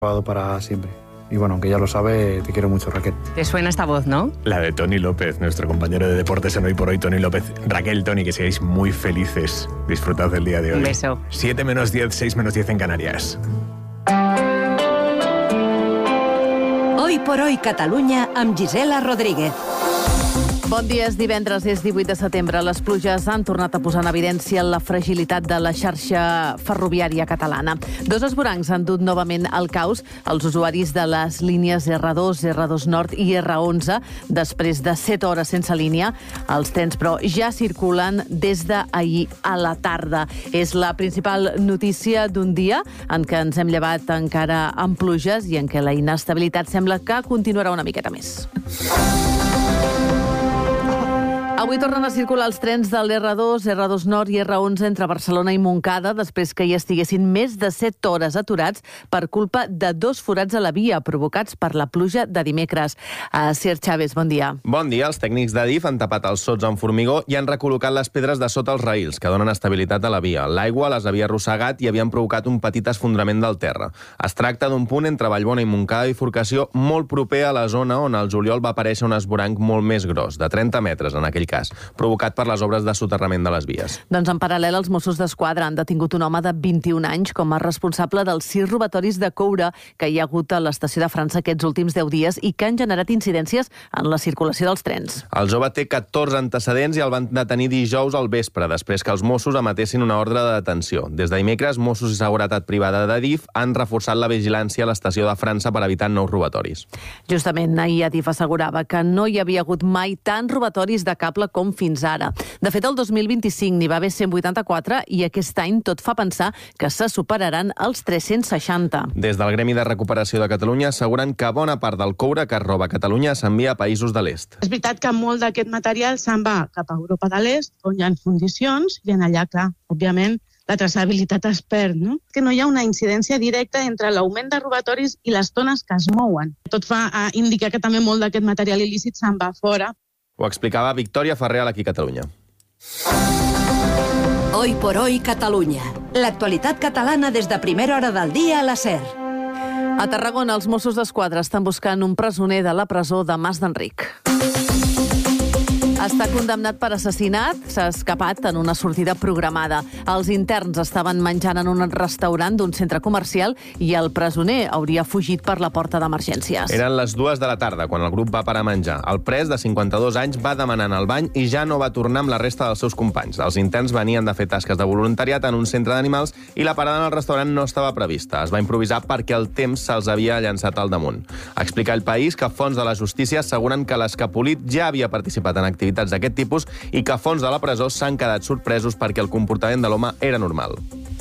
para siempre. Y bueno, aunque ya lo sabe, te quiero mucho, Raquel. Te suena esta voz, ¿no? La de Tony López, nuestro compañero de deportes en Hoy por Hoy, Tony López. Raquel, Tony, que seáis muy felices. Disfrutad del día de hoy. Un beso. 7 menos 10, 6 menos 10 en Canarias. Hoy por Hoy Catalunya amb Gisela Rodríguez. Bon dia, és divendres, és 18 de setembre. Les pluges han tornat a posar en evidència la fragilitat de la xarxa ferroviària catalana. 2 esvorancs han dut novament al caos els usuaris de les línies R2, R2 Nord i R11 després de 7 hores sense línia. Els trens, però, ja circulen des d'ahir a la tarda. És la principal notícia d'un dia en què ens hem llevat encara amb pluges i en què la inestabilitat sembla que continuarà una miqueta més. Avui tornen a circular els trens de l'R2, R2 Nord i R11 entre Barcelona i Montcada després que hi estiguessin més de 7 hores aturats per culpa de 2 forats a la via provocats per la pluja de dimecres. Sir Chávez, bon dia. Bon dia. Els tècnics d'Adif han tapat els sots amb formigó i han recol·locat les pedres de sota els raïls, que donen estabilitat a la via. L'aigua les havia arrossegat i havien provocat un petit esfondrament del terra. Es tracta d'un punt entre Vallbona i Montcada, bifurcació molt proper a la zona on al juliol va aparèixer un esvoranc molt més gros, de 30 metres en aquell cas, provocat per les obres de soterrament de les vies. Doncs en paral·lel, els Mossos d'Esquadra han detingut un home de 21 anys com a responsable dels 6 robatoris de coure que hi ha hagut a l'estació de França aquests últims 10 dies i que han generat incidències en la circulació dels trens. El jove té 14 antecedents i el van detenir dijous al vespre, després que els Mossos emetessin una ordre de detenció. Des de dimecres, Mossos i Seguretat Privada d'Adif han reforçat la vigilància a l'estació de França per evitar nous robatoris. Justament ahir Adif assegurava que no hi havia hagut mai tants robatoris de cable com fins ara. De fet, el 2025 n'hi va haver 184 i aquest any tot fa pensar que se superaran els 360. Des del Gremi de Recuperació de Catalunya asseguren que bona part del coure que es roba a Catalunya s'envia a països de l'est. És veritat que molt d'aquest material se'n va cap a Europa de l'est, on hi ha fundicions, i en allà, clar, òbviament, la traçabilitat es perd, no? Que no hi ha una incidència directa entre l'augment de robatoris i les tones que es mouen. Tot fa indicar que també molt d'aquest material il·lícit se'n va fora. Ho explicava Victòria Ferrer aquí a Catalunya. Hoy por Hoy Catalunya. L'actualitat catalana des de primera hora del dia a la SER. A Tarragona, els Mossos d'Esquadra estan buscant un presoner de la presó de Mas d'Enric. Està condemnat per assassinat, s'ha escapat en una sortida programada. Els interns estaven menjant en un restaurant d'un centre comercial i el presoner hauria fugit per la porta d'emergències. Eren les 2 de la tarda quan el grup va parar a menjar. El pres, de 52 anys, va demanar al bany i ja no va tornar amb la resta dels seus companys. Els interns venien de fer tasques de voluntariat en un centre d'animals i la parada en el restaurant no estava prevista. Es va improvisar perquè el temps se'ls havia llançat al damunt. Explica El País que fons de la justícia asseguren que l'escapolit ja havia participat en activitats d'aquest tipus i que fons de la presó s'han quedat sorpresos perquè el comportament de l'home era normal.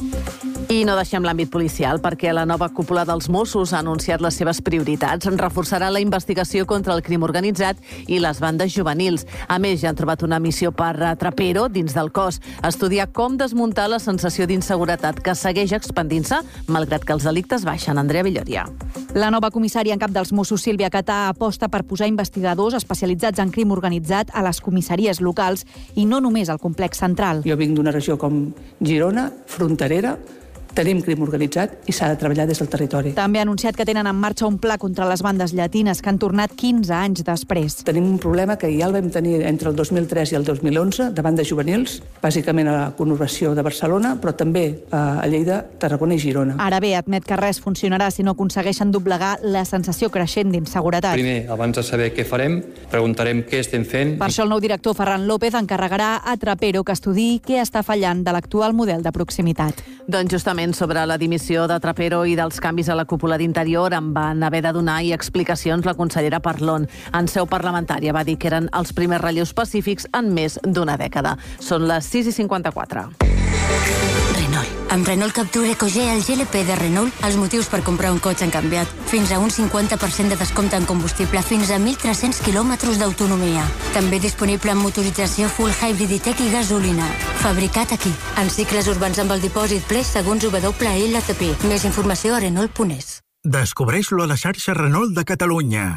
I no deixem l'àmbit policial perquè la nova cúpula dels Mossos ha anunciat les seves prioritats. Reforçarà la investigació contra el crim organitzat i les bandes juvenils. A més, ja han trobat una missió per Trapero dins del cos, estudiar com desmuntar la sensació d'inseguretat que segueix expandint-se malgrat que els delictes baixen. Andrea Villoria. La nova comissària en cap dels Mossos, Sílvia Catà, aposta per posar investigadors especialitzats en crim organitzat a les comissaries locals i no només al complex central. Jo vinc d'una regió com Girona, fronterera, tenim crim organitzat i s'ha de treballar des del territori. També ha anunciat que tenen en marxa un pla contra les bandes llatines que han tornat 15 anys després. Tenim un problema que ja el vam tenir entre el 2003 i el 2011 de bandes juvenils, bàsicament a la conurbació de Barcelona, però també a Lleida, Tarragona i Girona. Ara bé, admet que res funcionarà si no aconsegueixen doblegar la sensació creixent d'inseguretat. Primer, abans de saber què farem, preguntarem què estem fent. Per això el nou director Ferran López encarregarà a Trapero que estudiï què està fallant de l'actual model de proximitat. Doncs justament sobre la dimissió de Trapero i dels canvis a la cúpula d'Interior en van haver de donar explicacions la consellera Parlon. En seu parlamentària va dir que eren els primers relleus pacífics en més d'una dècada. Són les 6:54. Renault. Amb Renault Capture Ecogé, el GLP de Renault, els motius per comprar un cotxe han canviat. Fins a un 50% de descompte en combustible, fins a 1.300 quilòmetres d'autonomia. També disponible en motorització full hybrid i tech i gasolina. Fabricat aquí, en cicles urbans amb el dipòsit ple segons WLTP. Més informació a Renault.es. Descobreix-lo a la xarxa Renault de Catalunya.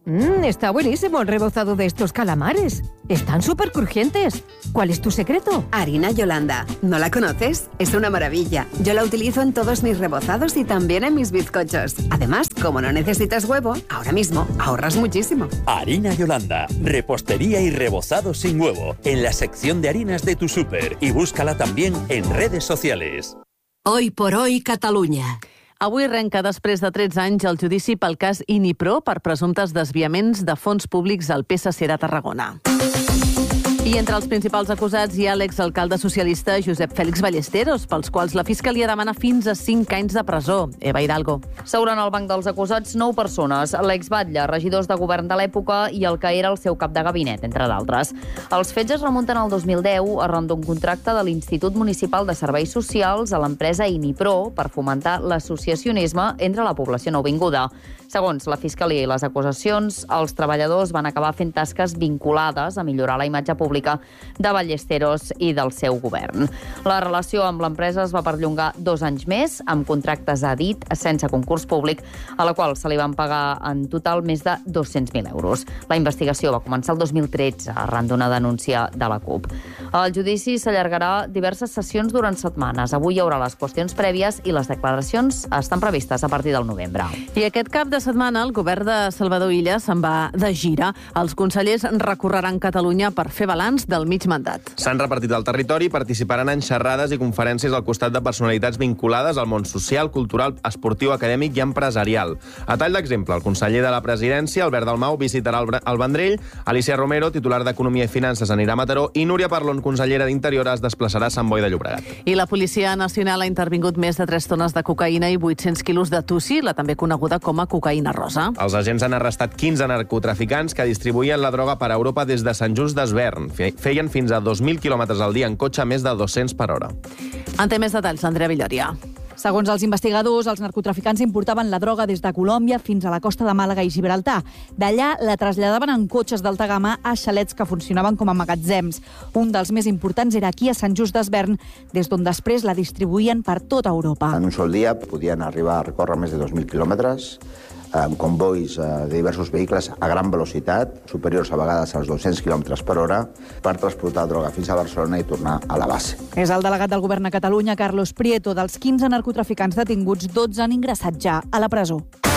Está buenísimo el rebozado de estos calamares. Están súper crujientes. ¿Cuál es tu secreto? Harina Yolanda. ¿No la conoces? Es una maravilla. Yo la utilizo en todos mis rebozados y también en mis bizcochos. Además, como no necesitas huevo, ahora mismo ahorras muchísimo. Harina Yolanda. Repostería y rebozado sin huevo. En la sección de harinas de tu súper. Y búscala también en redes sociales. Hoy por hoy, Catalunya. Avui arrenca, després de 13 anys, el judici pel cas Inipro per presumptes desviaments de fons públics al PSC de Tarragona. I entre els principals acusats hi ha l'exalcalde socialista Josep Fèlix Ballesteros, pels quals la Fiscalia demana fins a 5 anys de presó. Eva Hidalgo. Seuran al banc dels acusats 9 persones, l'exbatlle, regidors de govern de l'època i el que era el seu cap de gabinet, entre d'altres. Els fets es remunten al 2010 arran d'un contracte de l'Institut Municipal de Serveis Socials a l'empresa Inipro per fomentar l'associacionisme entre la població nouvinguda. Segons la Fiscalia i les acusacions, els treballadors van acabar fent tasques vinculades a millorar la imatge pública de Ballesteros i del seu govern. La relació amb l'empresa es va perllongar 2 anys més, amb contractes a dit, sense concurs públic, a la qual se li van pagar en total més de 200.000 euros. La investigació va començar el 2013, arran d'una denúncia de la CUP. El judici s'allargarà diverses sessions durant setmanes. Avui hi haurà les qüestions prèvies i les declaracions estan previstes a partir del novembre. I aquest cap de setmana el govern de Salvador Illa se'n va de gira. Els consellers recorreran Catalunya per fer balanç del mig mandat. S'han repartit el territori i participaran en xerrades i conferències al costat de personalitats vinculades al món social, cultural, esportiu, acadèmic i empresarial. A tall d'exemple, el conseller de la Presidència, Albert Dalmau, visitarà el Vendrell, Alicia Romero, titular d'Economia i Finances, anirà a Mataró, i Núria Parlon, consellera d'Interior, es desplaçarà a Sant Boi de Llobregat. I la Policia Nacional ha intervingut més de 3 tones de cocaïna i 800 quilos de tussi, la també coneguda com a cocaïna rosa. Els agents han arrestat 15 narcotraficants que distribuïen la droga per Europa des de Sant Just d'Esvern. Feien fins a 2.000 quilòmetres al dia en cotxe, més de 200 per hora. En té més detalls, Andrea Villoria. Segons els investigadors, els narcotraficants importaven la droga des de Colòmbia fins a la costa de Màlaga i Gibraltar. D'allà la traslladaven en cotxes d'alta gamma a xalets que funcionaven com a magatzems. Un dels més importants era aquí a Sant Just d'Esvern, des d'on després la distribuïen per tota Europa. En un sol dia podien arribar a recórrer més de 2.000 quilòmetres, amb convois de diversos vehicles a gran velocitat, superiors a vegades als 200 km per hora, per transportar droga fins a Barcelona i tornar a la base. És el delegat del govern a Catalunya, Carlos Prieto. Dels 15 narcotraficants detinguts, 12 han ingressat ja a la presó.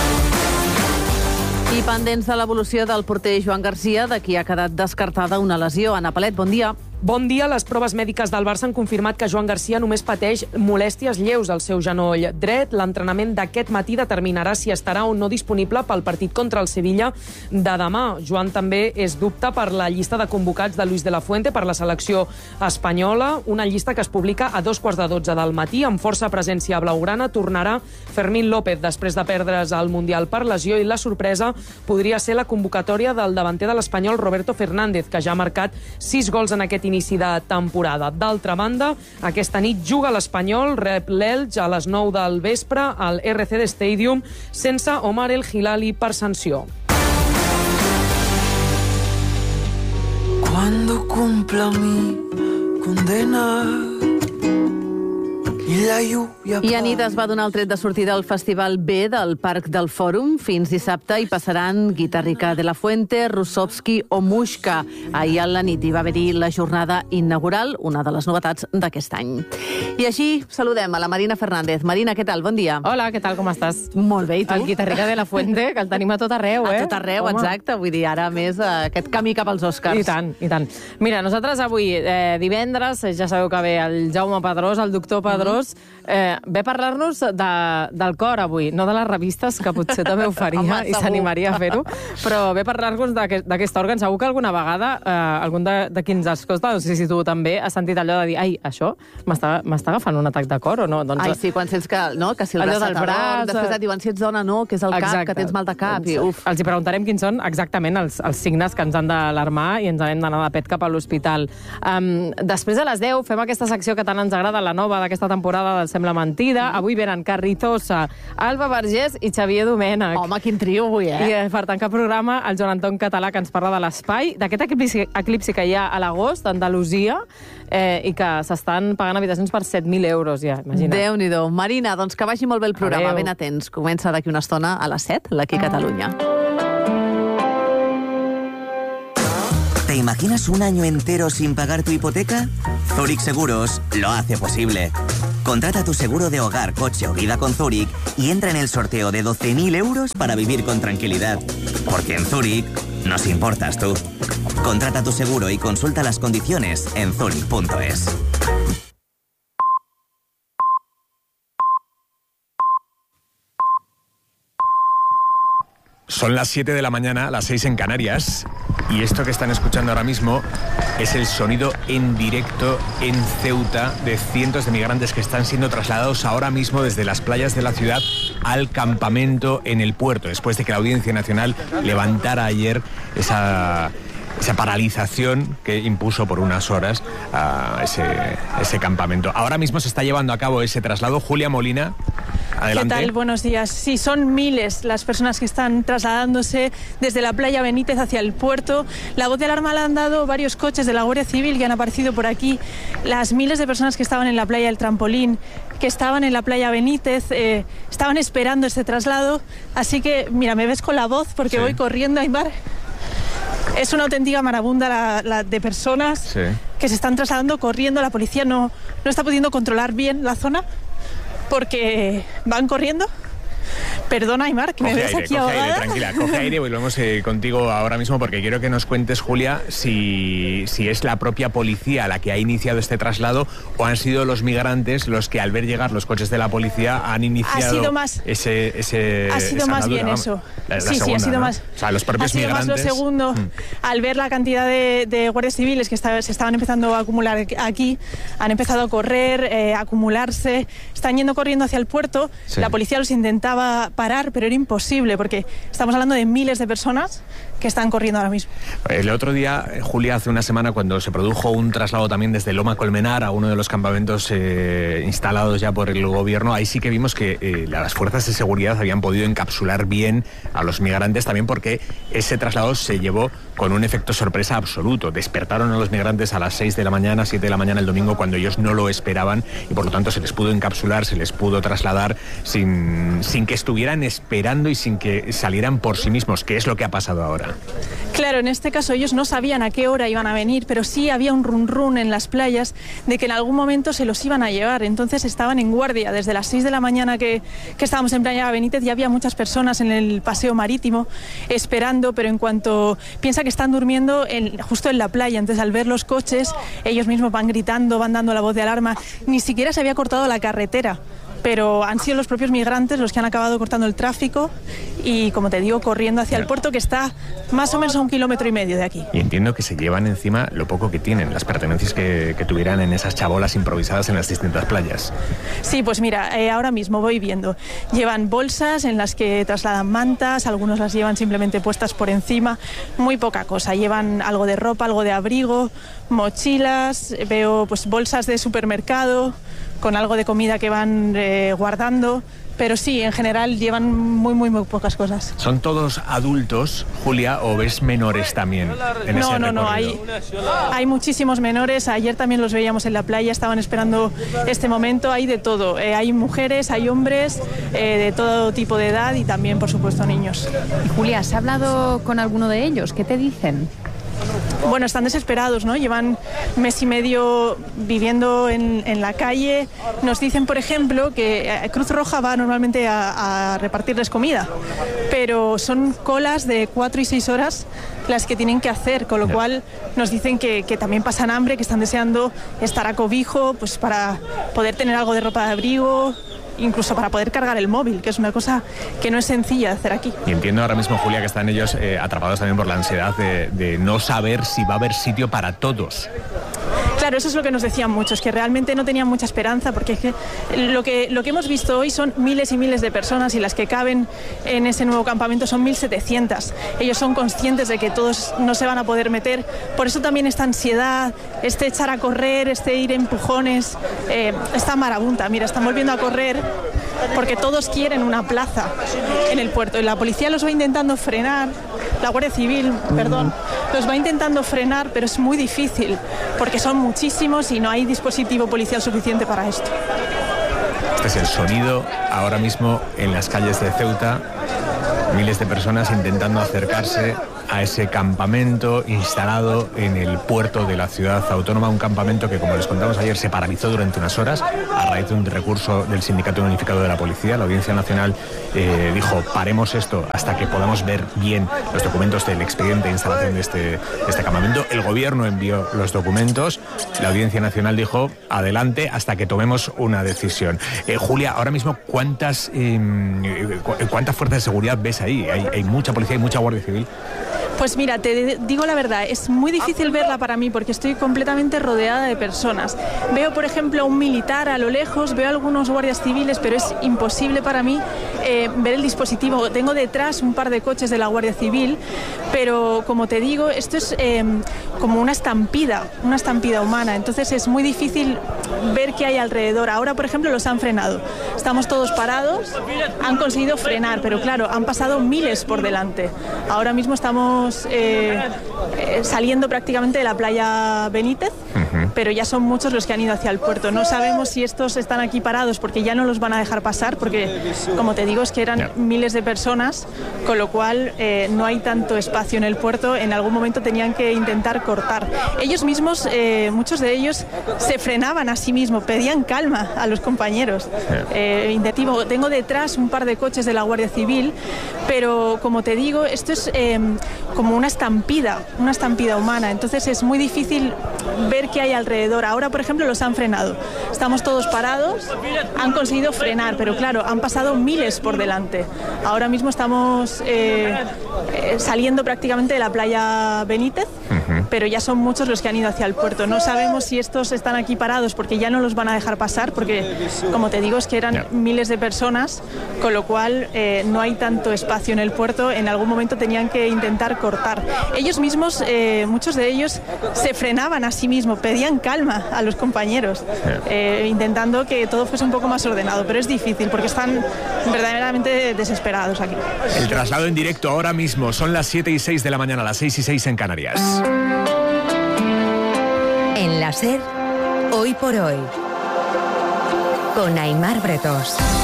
I pendents de l'evolució del porter Joan Garcia, de qui ha quedat descartada una lesió. Ana Palet, bon dia. Bon dia. Les proves mèdiques del Barça han confirmat que Joan Garcia només pateix molèsties lleus al seu genoll dret. L'entrenament d'aquest matí determinarà si estarà o no disponible pel partit contra el Sevilla de demà. Joan també és dubte per la llista de convocats de Luis de la Fuente per la selecció espanyola, una llista que es publica a 2:15 del matí. Amb força presència blaugrana tornarà Fermín López després de perdre's al Mundial per lesió, i la sorpresa podria ser la convocatòria del davanter de l'espanyol Roberto Fernández, que ja ha marcat 6 gols en aquest inici de temporada. D'altra banda, aquesta nit juga l'Espanyol, rep l'Elx a les 9 del vespre al RCD Stadium sense Omar El Hilali per sanció. Cuando cumpla mi condena I anit es va donar el tret de sortida al Festival B del Parc del Fòrum. Fins dissabte hi passaran Guitarrica de la Fuente, Russovski o Mushka. Ahir a la nit hi va haver-hi la jornada inaugural, una de les novetats d'aquest any. I així saludem a la Marina Fernández. Marina, què tal? Bon dia. Hola, què tal? Com estàs? Molt bé, i tu? El Guitarrica de la Fuente, que el tenim a tot arreu, A tot arreu, home. Exacte. Vull dir, ara més aquest camí cap als Oscars. I tant, i tant. Mira, nosaltres avui, divendres, ja sabeu que ve el Jaume Pedrós, el doctor Pedrós, ve a parlar-nos del cor avui, no de les revistes, que potser també ho faria. Home, i s'animaria a fer-ho, però ve a parlar-nos d'aquest òrgan. Segur que alguna vegada algun de qui ens escolta, no sé si tu també, has sentit allò de dir, ai, això m'està agafant un atac de cor o no? Doncs, ai, sí, quan sents que si el braç després et diuen si ets dona no, que és el cap, que tens mal de cap. I, els hi preguntarem quins són exactament els signes que ens han d'alarmar i ens hem d'anar de pet cap a l'hospital. Després de les 10 fem aquesta secció que tant ens agrada, la nova d'aquesta temporada del Sembla Mentida. Avui venen Carrizosa, Alba Vergés i Xavier Domènech. Home, quin trio avui, I per tancar programa, el Joan Anton Català, que ens parla de l'espai, d'aquest eclipsi que hi ha a l'agost, a Andalusia, i que s'estan pagant habitacions per 7.000 euros, ja, imagina't. Déu-n'hi-do. Marina, doncs que vagi molt bé el programa. Adeu. Ben atents. Comença d'aquí una estona a les 7, l'Aquí Catalunya. ¿Te imaginas un año entero sin pagar tu hipoteca? Zurich Seguros lo hace posible. Contrata tu seguro de hogar, coche o vida con Zurich y entra en el sorteo de 12.000 euros para vivir con tranquilidad. Porque en Zurich nos importas tú. Contrata tu seguro y consulta las condiciones en zurich.es. Son las 7 de la mañana, las 6 en Canarias, y esto que están escuchando ahora mismo es el sonido en directo en Ceuta de cientos de migrantes que están siendo trasladados ahora mismo desde las playas de la ciudad al campamento en el puerto, después de que la Audiencia Nacional levantara ayer esa paralización que impuso por unas horas a ese campamento. Ahora mismo se está llevando a cabo ese traslado. Julia Molina, adelante. ¿Qué tal? Buenos días. Sí, son miles las personas que están trasladándose desde la playa Benítez hacia el puerto. La voz de alarma la han dado varios coches de la Guardia Civil que han aparecido por aquí. Las miles de personas que estaban en la playa del Trampolín, que estaban en la playa Benítez, estaban esperando este traslado. Así que, mira, me ves con la voz porque voy corriendo, Aymar. Es una auténtica marabunda la de personas que se están trasladando corriendo. La policía no está pudiendo controlar bien la zona porque van corriendo. Perdona, Aymar, que me ves aquí ahogada. Tranquila, coge aire y volvemos contigo ahora mismo porque quiero que nos cuentes, Julia, si es la propia policía la que ha iniciado este traslado o han sido los migrantes los que al ver llegar los coches de la policía han iniciado ha sido más bien eso. Sí, ha sido más. O sea, los propios ha sido migrantes. Más lo segundo. Al ver la cantidad de guardias civiles que se estaban empezando a acumular aquí, han empezado a correr, a acumularse, están yendo corriendo hacia el puerto. Sí. La policía los intentaba parar, pero era imposible porque estamos hablando de miles de personas que están corriendo ahora mismo. El otro día, Julia, hace una semana, cuando se produjo un traslado también desde Loma Colmenar a uno de los campamentos instalados ya por el gobierno, ahí sí que vimos que las fuerzas de seguridad habían podido encapsular bien a los migrantes, también porque ese traslado se llevó con un efecto sorpresa absoluto. Despertaron a los migrantes a las 6 de la mañana, 7 de la mañana el domingo, cuando ellos no lo esperaban, y por lo tanto se les pudo encapsular, se les pudo trasladar sin que estuvieran esperando y sin que salieran por sí mismos, que es lo que ha pasado ahora. Claro, en este caso ellos no sabían a qué hora iban a venir, pero sí había un run en las playas de que en algún momento se los iban a llevar. Entonces estaban en guardia. Desde las 6 de la mañana que estábamos en Playa Benítez ya había muchas personas en el paseo marítimo esperando, pero en cuanto piensa que están durmiendo justo en la playa, entonces al ver los coches ellos mismos van gritando, van dando la voz de alarma. Ni siquiera se había cortado la carretera, pero han sido los propios migrantes los que han acabado cortando el tráfico y, como te digo, corriendo hacia el puerto, que está más o menos a 1,5 kilómetros de aquí. Y entiendo que se llevan encima lo poco que tienen, las pertenencias que tuvieran en esas chabolas improvisadas en las distintas playas. Sí, pues mira, ahora mismo voy viendo. Llevan bolsas en las que trasladan mantas, algunos las llevan simplemente puestas por encima, muy poca cosa. Llevan algo de ropa, algo de abrigo, mochilas, veo pues bolsas de supermercado con algo de comida que van guardando, pero sí, en general llevan muy pocas cosas. ¿Son todos adultos, Julia, o ves menores también en ese recorrido? No, hay muchísimos menores. Ayer también los veíamos en la playa, estaban esperando este momento. Hay de todo, hay mujeres, hay hombres, de todo tipo de edad y también, por supuesto, niños. Y Julia, ¿has hablado con alguno de ellos? ¿Qué te dicen? Bueno, están desesperados, ¿no? Llevan mes y medio viviendo en la calle. Nos dicen, por ejemplo, que Cruz Roja va normalmente a repartirles comida, pero son colas de 4 y 6 horas las que tienen que hacer, con lo cual nos dicen que también pasan hambre, que están deseando estar a cobijo, pues para poder tener algo de ropa de abrigo, incluso para poder cargar el móvil, que es una cosa que no es sencilla de hacer aquí. Y entiendo ahora mismo, Julia, que están ellos atrapados también por la ansiedad de no saber si va a haber sitio para todos. Claro, eso es lo que nos decían muchos, que realmente no tenían mucha esperanza, porque es que lo que hemos visto hoy son miles y miles de personas y las que caben en ese nuevo campamento son 1.700. Ellos son conscientes de que todos no se van a poder meter, por eso también esta ansiedad, este echar a correr, este ir empujones, esta marabunta. Mira, están volviendo a correr porque todos quieren una plaza en el puerto y la policía los va intentando frenar, la Guardia Civil, los va intentando frenar, pero es muy difícil porque son muchísimos y no hay dispositivo policial suficiente para esto. Este es el sonido ahora mismo en las calles de Ceuta, miles de personas intentando acercarse a ese campamento instalado en el puerto de la ciudad autónoma, un campamento que, como les contamos ayer, se paralizó durante unas horas a raíz de un recurso del Sindicato Unificado de la Policía. La Audiencia Nacional dijo: paremos esto hasta que podamos ver bien los documentos del expediente de instalación de este campamento. El gobierno envió los documentos. La Audiencia Nacional dijo: adelante hasta que tomemos una decisión. Julia, ahora mismo, ¿cuántas fuerzas de seguridad ves ahí? Hay mucha policía, hay mucha Guardia Civil. Pues mira, te digo la verdad, es muy difícil verla para mí porque estoy completamente rodeada de personas. Veo, por ejemplo, un militar a lo lejos, veo algunos guardias civiles, pero es imposible para mí ver el dispositivo. Tengo detrás un par de coches de la Guardia Civil, pero como te digo, esto es como una estampida humana, entonces es muy difícil ver qué hay alrededor. Ahora, por ejemplo, los han frenado. Estamos todos parados, han conseguido frenar, pero claro, han pasado miles por delante. Ahora mismo estamos saliendo prácticamente de la playa Benítez, pero ya son muchos los que han ido hacia el puerto. No sabemos si estos están aquí parados porque ya no los van a dejar pasar, porque, como te digo, es que eran miles de personas, con lo cual no hay tanto espacio en el puerto. En algún momento tenían que intentar cortar. Ellos mismos, muchos de ellos, se frenaban a sí mismos, pedían calma a los compañeros. Tengo detrás un par de coches de la Guardia Civil, pero, como te digo, esto es como una estampida humana, entonces es muy difícil ver qué hay alrededor. Ahora, por ejemplo, los han frenado. Estamos todos parados, han conseguido frenar, pero claro, han pasado miles por delante. Ahora mismo estamos saliendo prácticamente de la playa Benítez, pero ya son muchos los que han ido hacia el puerto. No sabemos si estos están aquí parados porque ya no los van a dejar pasar, porque, como te digo, es que eran miles de personas, con lo cual no hay tanto espacio en el puerto. En algún momento tenían que intentar cortar. Ellos mismos, muchos de ellos, se frenaban a sí mismos, pedían calma a los compañeros, intentando que todo fuese un poco más ordenado, pero es difícil porque están verdaderamente desesperados aquí. El traslado en directo ahora mismo, son las 7:06 de la mañana, las 6:06 en Canarias. En la SER, Hoy por Hoy, con Aimar Bretós.